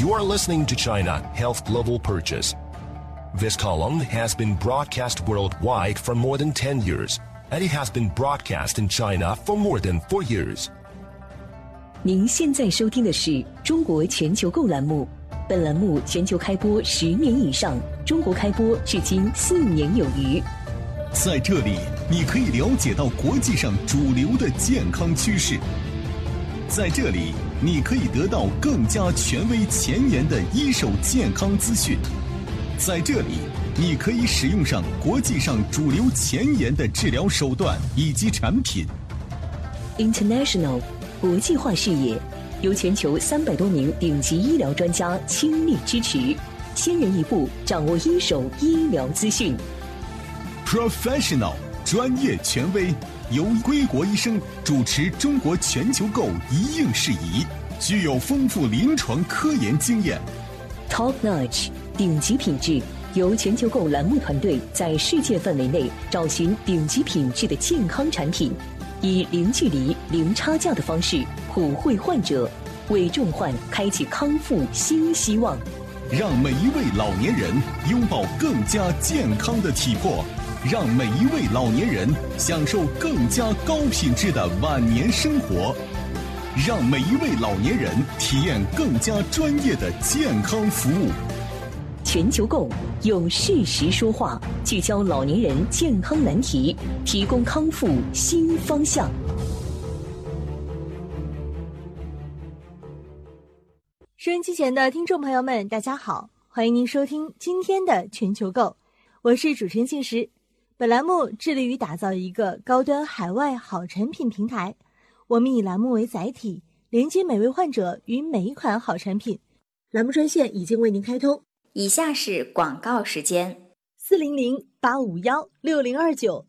You are listening to China Health Global Purchase. This column has been broadcast worldwide for more than 10 years, and it has been broadcast in China for more than 4 years. 您现在收听的是中国全球购栏目，本栏目全球开播10年以上，中国开播至今4年有余。 在这里，你可以了解到国际上主流的健康趋势。在这里，你可以得到更加权威前沿的一手健康资讯。在这里，你可以使用上国际上主流前沿的治疗手段以及产品。 International 国际化视野，由全球300多名顶级医疗专家倾力支持，先人一步掌握一手医疗资讯。 Professional 专业权威，由归国医生主持中国全球购一应事宜，具有丰富临床科研经验。 Top Notch 顶级品质，由全球购栏目团队在世界范围内找寻顶级品质的健康产品，以零距离、零差价的方式普惠患者，为重患开启康复新希望。 让每一位老年人拥抱更加健康的体魄，让每一位老年人享受更加高品质的晚年生活，让每一位老年人体验更加专业的健康服务。 全球购用事实说话，聚焦老年人健康难题，提供康复新方向。 收音机前的听众朋友们，大家好，欢迎您收听今天的全球购，我是主持人信实。本栏目致力于打造一个高端海外好产品平台，我们以栏目为载体，连接每位患者与每一款好产品。栏目专线已经为您开通， 以下是广告时间 ：400-851-6029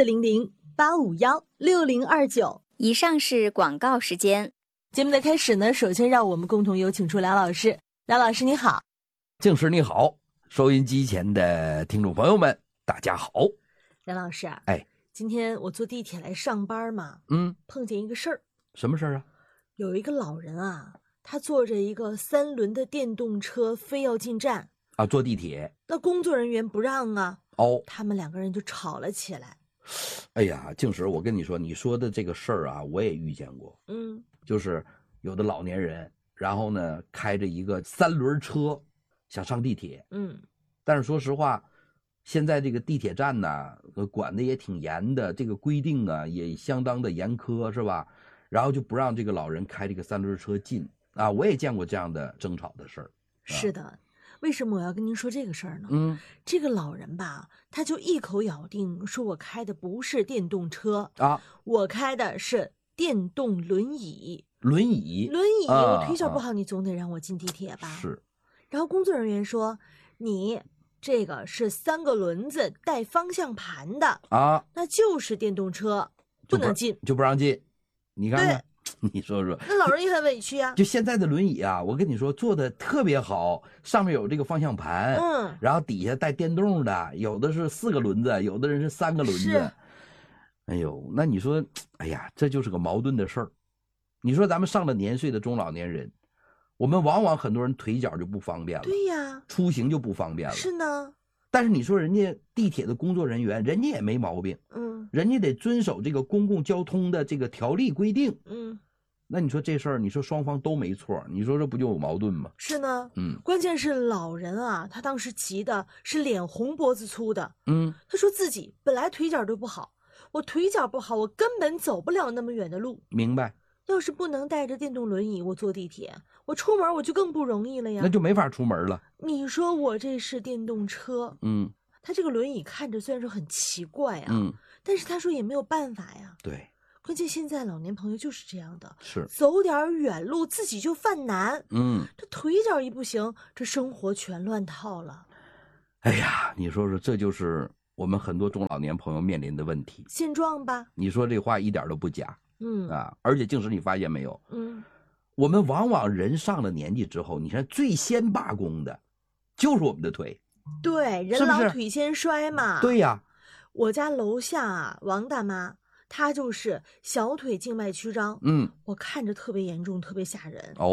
400-851-6029。 以上是广告时间。 节目的开始呢，首先让我们共同有请出梁老师。梁老师你好。 静时你好，收音机前的听众朋友们大家好。 梁老师啊， 今天我坐地铁来上班嘛，碰见一个事儿。 什么事儿啊？ 有一个老人啊，他坐着一个3轮的电动车，非要进站啊，坐地铁。 那工作人员不让啊，他们2个人就吵了起来。 哎呀，静时，我跟你说，你说的这个事儿啊，我也遇见过。就是有的老年人，然后呢开着一个3轮车想上地铁，但是说实话，现在这个地铁站呢管的也挺严的，这个规定啊也相当的严苛，是吧？然后就不让这个老人开这个3轮车进啊，我也见过这样的争吵的事儿。 是的，为什么我要跟您说这个事儿呢？这个老人吧，他就一口咬定说我开的不是电动车啊，我开的是电动轮椅。轮椅，我腿脚不好，你总得让我进地铁吧？ 是。 然后工作人员说，你这个是3个轮子带方向盘的啊，那就是电动车，不能进， 就不让进。你看看，你说说， 那老人也很委屈啊。 就现在的轮椅啊，我跟你说做的特别好，上面有这个方向盘，然后底下带电动的，有的是4个轮子，有的人是3个轮子。哎呦，那你说，哎呀，这就是个矛盾的事儿。你说咱们上了年岁的中老年人，我们往往很多人腿脚就不方便了， 对呀， 出行就不方便了。 是呢。 但是你说人家地铁的工作人员，人家也没毛病，人家得遵守这个公共交通的这个条例规定，那你说这事儿，你说双方都没错，你说这不就有矛盾吗？ 是呢，关键是老人啊，他当时急的是脸红脖子粗的，他说自己本来腿脚都不好，我腿脚不好，我根本走不了那么远的路。 明白。 要是不能带着电动轮椅，我坐地铁，我出门我就更不容易了呀。 那就没法出门了。 你说我这是电动车，他这个轮椅看着虽然说很奇怪啊，但是他说也没有办法呀。 对， 关键现在老年朋友就是这样的， 是走点远路自己就犯难，这腿脚一不行，这生活全乱套了。 哎呀，你说说，这就是我们很多中老年朋友面临的问题现状吧？ 你说这话一点都不假。而且静时你发现没有，我们往往人上了年纪之后，你看最先罢工的就是我们的腿。 对，人老腿先衰嘛。 对呀， 我家楼下啊，王大妈她就是小腿静脉曲张，我看着特别严重，特别吓人。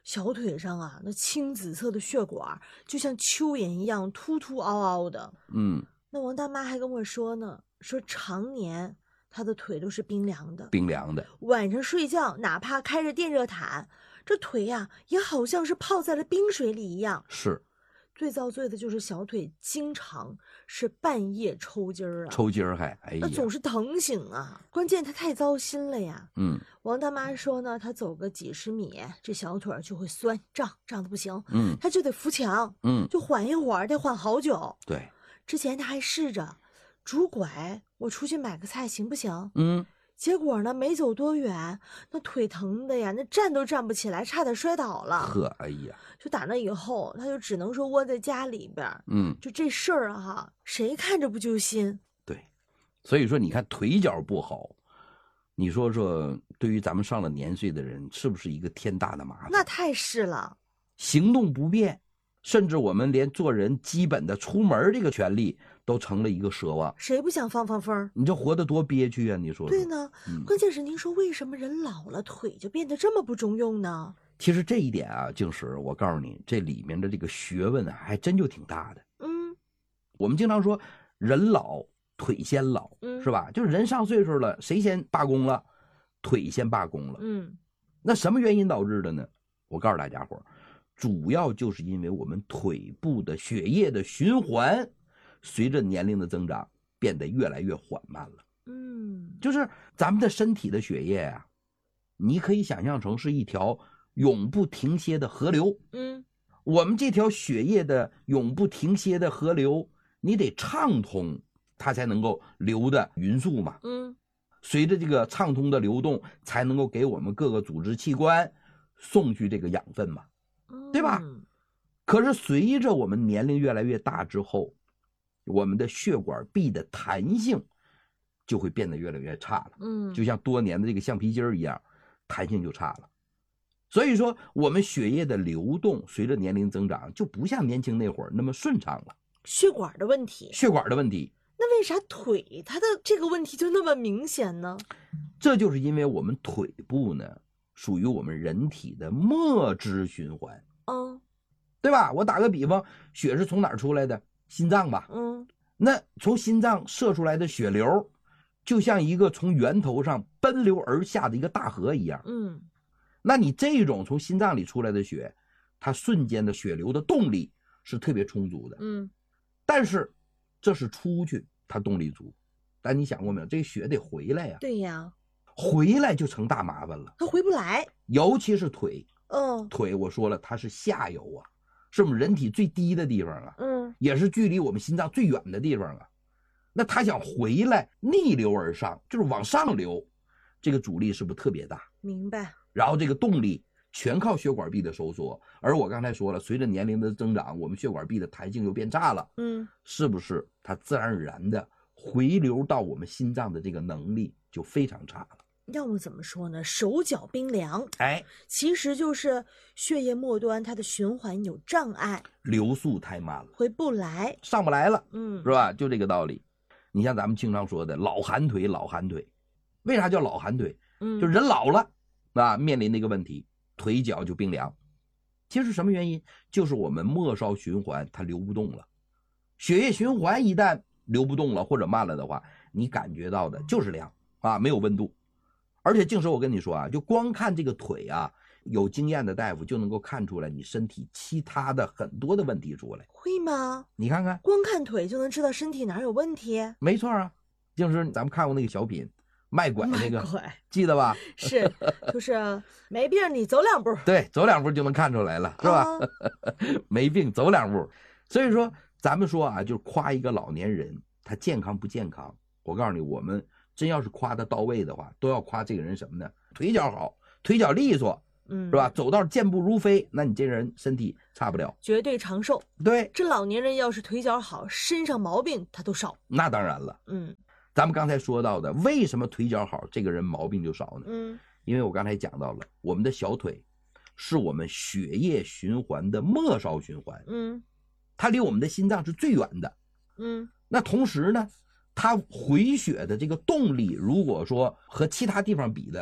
小腿上啊，那青紫色的血管就像蚯蚓一样凸凸凹凹的。那王大妈还跟我说呢，说常年她的腿都是冰凉的，晚上睡觉哪怕开着电热毯，这腿呀也好像是泡在了冰水里一样。 是。 最遭罪的就是小腿经常是半夜抽筋儿啊，那总是疼醒啊，关键他太糟心了呀。王大妈说呢，她走个几十米，这小腿就会酸胀得不行，她就得扶墙，就缓一会儿，得缓好久。 对， 之前她还试着拄拐，我出去买个菜行不行？结果呢，没走多远，那腿疼的呀，那站都站不起来，差点摔倒了。就打那以后，他就只能说窝在家里边。就这事儿哈，谁看着不揪心？ 对，所以说你看腿脚不好，你说对于咱们上了年岁的人，是不是一个天大的麻烦？ 那太是了， 行动不便，甚至我们连做人基本的出门这个权利都成了一个奢望。 谁不想放放风？ 你这活得多憋屈啊！你说对呢。关键是您说为什么人老了腿就变得这么不中用呢？ 其实这一点啊，静石，我告诉你，这里面的这个学问啊，还真就挺大的。我们经常说人老腿先老，是吧？就是人上岁数了，谁先罢工了？腿先罢工了。那什么原因导致的呢？我告诉大家伙，主要就是因为我们腿部的血液的循环随着年龄的增长变得越来越缓慢了。就是咱们的身体的血液啊，你可以想象成是一条永不停歇的河流。我们这条血液的永不停歇的河流，你得畅通，它才能够流的匀速嘛。随着这个畅通的流动，才能够给我们各个组织器官送去这个养分嘛，对吧？可是随着我们年龄越来越大之后，我们的血管壁的弹性就会变得越来越差了。就像多年的这个橡皮筋一样，弹性就差了。所以说我们血液的流动随着年龄增长就不像年轻那会儿那么顺畅了。 血管的问题。那为啥腿它的这个问题就那么明显呢？ 这就是因为我们腿部呢属于我们人体的末支循环。对吧？我打个比方，血是从哪儿出来的？心脏吧。那从心脏射出来的血流就像一个从源头上奔流而下的一个大河一样。那你这种从心脏里出来的血，它瞬间的血流的动力是特别充足的。但是这是出去它动力足，但你想过没有，这血得回来呀。 对呀， 回来就成大麻烦了， 它回不来。 尤其是腿。腿我说了，它是下游啊，是我们人体最低的地方啊。也是距离我们心脏最远的地方啊。那它想回来逆流而上，就是往上流，这个阻力是不是特别大？ 明白。 然后这个动力全靠血管壁的收缩，而我刚才说了，随着年龄的增长，我们血管壁的弹性又变差了。是不是它自然而然的回流到我们心脏的这个能力就非常差了？ 要么怎么说呢？手脚冰凉，其实就是血液末端它的循环有障碍， 流速太慢了， 回不来， 上不来了。是吧？就这个道理。你像咱们经常说的老寒腿，为啥叫老寒腿？就人老了啊，面临的一个问题，腿脚就冰凉。其实什么原因？就是我们末梢循环它流不动了，血液循环一旦流不动了或者慢了的话，你感觉到的就是凉啊，没有温度。而且静时我跟你说啊，就光看这个腿啊，有经验的大夫就能够看出来你身体其他的很多的问题出来。 会吗？ 你看看， 光看腿就能知道身体哪有问题？ 没错啊，静时咱们看过那个小品卖拐那个，记得吧？ 是，就是没病你走两步。 对，走两步就能看出来了，是吧？没病走两步。所以说咱们说啊，就是夸一个老年人他健康不健康，我告诉你，我们真要是夸他到位的话，都要夸这个人什么呢？腿脚好，腿脚利索，是吧？走道健步如飞，那你这人身体差不了， 绝对长寿。对，这老年人要是腿脚好，身上毛病他都少。 那当然了。咱们刚才说到的，为什么腿脚好，这个人毛病就少呢？因为我刚才讲到了，我们的小腿是我们血液循环的末梢循环，它离我们的心脏是最远的，那同时呢，它回血的这个动力，如果说和其他地方比的话，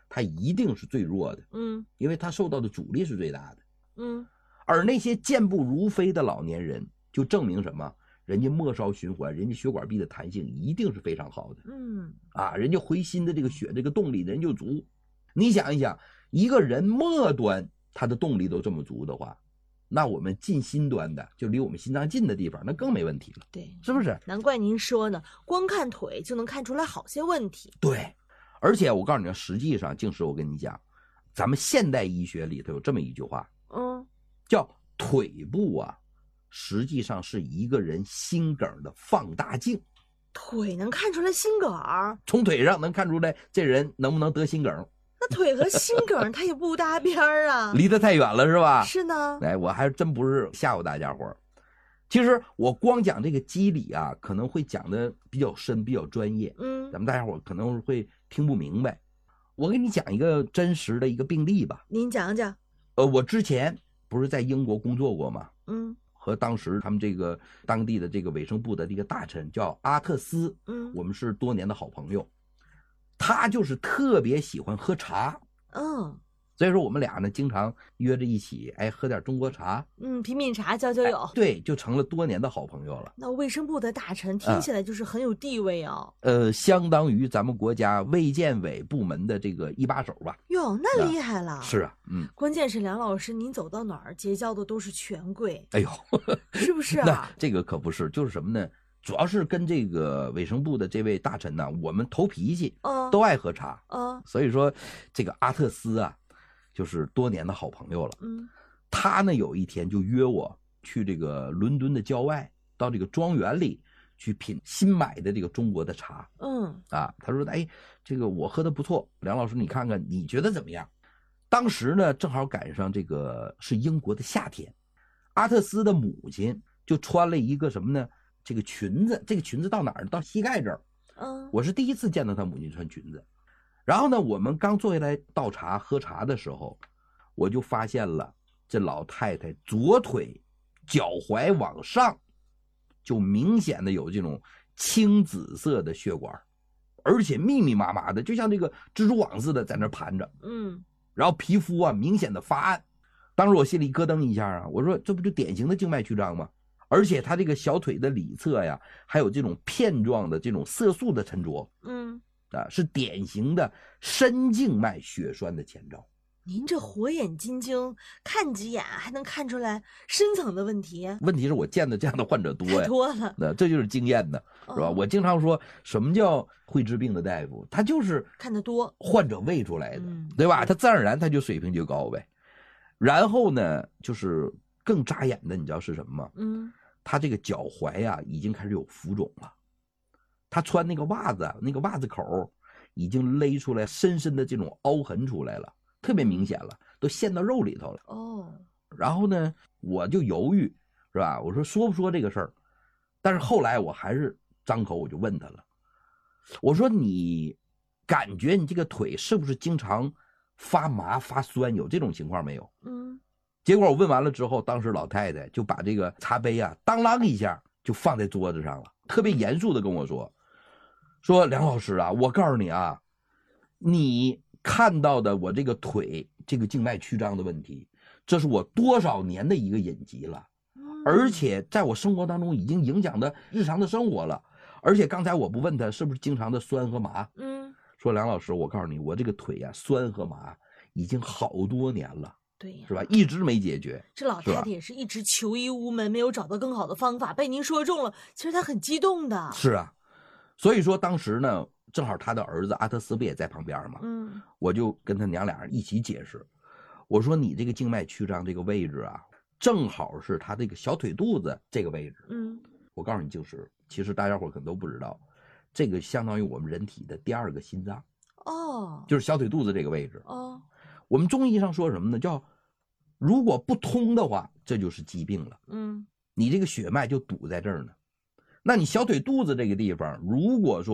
它一定是最弱的，因为它受到的阻力是最大的，而那些健步如飞的老年人，就证明什么？人家末梢循环，人家血管壁的弹性一定是非常好的，人家回心的这个血这个动力人就足。你想一想，一个人末端他的动力都这么足的话，那我们近心端的，就离我们心脏近的地方，那更没问题了， 对， 是不是？ 难怪您说呢，光看腿就能看出来好些问题。 对，而且我告诉你，实际上，静时我跟你讲，咱们现代医学里头有这么一句话，叫腿部啊，实际上是一个人心梗的放大镜。 腿能看出来心梗？ 从腿上能看出来这人能不能得心梗。 那腿和心梗它也不搭边啊， 离得太远了是吧？ 是呢。 哎，我还真不是吓唬大家伙。其实我光讲这个机理啊，可能会讲的比较深，比较专业，咱们大家伙可能会听不明白。我给你讲一个真实的一个病例吧。 您讲讲。 我之前不是在英国工作过吗？和当时他们这个当地的这个卫生部的这个大臣叫阿特斯，我们是多年的好朋友。他就是特别喜欢喝茶，所以说我们俩呢经常约着一起，喝点中国茶， 品品茶，交交友， 对，就成了多年的好朋友了。 那卫生部的大臣听起来就是很有地位啊， 相当于咱们国家卫健委部门的这个一把手吧。 哟，那厉害了。 是啊， 关键是梁老师，您走到哪儿结交的都是权贵， 哎呦， 是不是啊？ 那这个可不是，就是什么呢？主要是跟这个卫生部的这位大臣呢，我们投脾气，都爱喝茶，所以说这个阿特斯啊，就是多年的好朋友了。他呢有一天就约我去这个伦敦的郊外，到这个庄园里去品新买的这个中国的茶。他说，这个我喝的不错，梁老师你看看，你觉得怎么样？当时呢正好赶上这个是英国的夏天，阿特斯的母亲就穿了一个什么呢？这个裙子，这个裙子到哪儿？到膝盖这儿。我是第一次见到他母亲穿裙子。然后呢，我们刚坐下来倒茶喝茶的时候，我就发现了这老太太左腿脚踝往上就明显的有这种青紫色的血管，而且密密麻麻的，就像这个蜘蛛网似的在那盘着。然后皮肤啊明显的发暗。当时我心里咯噔一下啊，我说这不就典型的静脉曲张吗？而且他这个小腿的里侧呀，还有这种片状的这种色素的沉着，是典型的深静脉血栓的前兆。 您这火眼金睛，看几眼还能看出来深层的问题？ 问题是我见的这样的患者多呀， 太多了。 那这就是经验的，是吧？我经常说什么叫会治病的大夫，他就是看得多， 患者喂出来的，对吧？他自然而然他就水平就高呗。然后呢，就是更扎眼的，你知道是什么吗？他这个脚踝呀，已经开始有浮肿了。他穿那个袜子，那个袜子口已经勒出来深深的这种凹痕出来了，特别明显了，都陷到肉里头了。然后呢，我就犹豫，是吧？我说不说这个事儿？但是后来我还是张口我就问他了，我说你感觉你这个腿是不是经常发麻发酸，有这种情况没有？结果我问完了之后，当时老太太就把这个茶杯啊当啷一下就放在桌子上了，特别严肃的跟我说梁老师啊，我告诉你啊，你看到的我这个腿这个静脉曲张的问题，这是我多少年的一个隐疾了，而且在我生活当中已经影响的日常的生活了。而且刚才我不问他是不是经常的酸和麻，说梁老师，我告诉你，我这个腿啊酸和麻已经好多年了。 对呀， 是吧？一直没解决。 这老太太也是一直求医无门，没有找到更好的方法，被您说中了。其实她很激动的。 是啊，所以说当时呢，正好他的儿子阿特斯不也在旁边吗？我就跟他娘俩一起解释，我说你这个静脉曲张这个位置啊，正好是他这个小腿肚子这个位置。我告诉你，就是其实大家伙可能都不知道，这个相当于我们人体的第二个心脏。就是小腿肚子这个位置。我们中医上说什么呢？叫如果不通的话，这就是疾病了。你这个血脉就堵在这儿呢。那你小腿肚子这个地方，如果说